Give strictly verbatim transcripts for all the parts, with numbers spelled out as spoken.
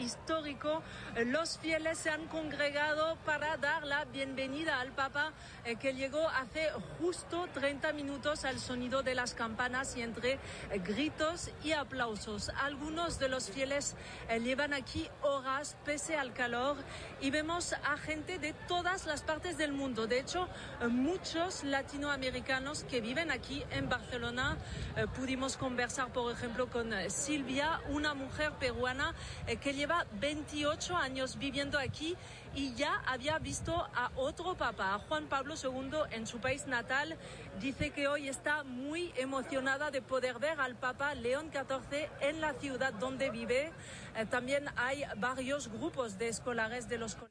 histórico. Los fieles se han congregado para dar la bienvenida al Papa, eh, que llegó hace justo treinta minutos al sonido de las campanas y entre eh, gritos y aplausos. Algunos de los fieles eh, llevan aquí horas pese al calor y vemos a gente de todas las partes del mundo. De hecho, eh, muchos latinoamericanos que viven aquí en Barcelona. Eh, pudimos conversar, por ejemplo, con eh, Silvia, una mujer peruana eh, que lleva veintiocho años viviendo aquí y ya había visto a otro papa, a Juan Pablo segundo, en su país natal. Dice que hoy está muy emocionada de poder ver al Papa León catorce en la ciudad donde vive. Eh, también hay varios grupos de escolares de los colegios.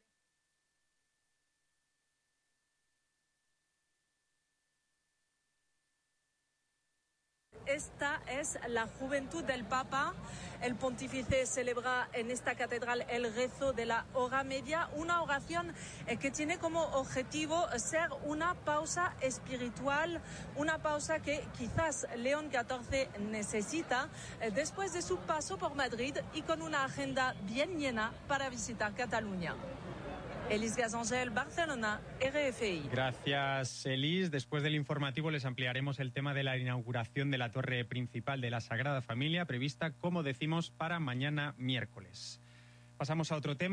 Esta es la juventud del Papa. El pontífice celebra en esta catedral el rezo de la hora media, una oración que tiene como objetivo ser una pausa espiritual, una pausa que quizás León catorce necesita después de su paso por Madrid y con una agenda bien llena para visitar Cataluña. Elis Gazangel, Barcelona, R F I. Gracias, Elis. Después del informativo les ampliaremos el tema de la inauguración de la torre principal de la Sagrada Familia, prevista, como decimos, para mañana miércoles. Pasamos a otro tema.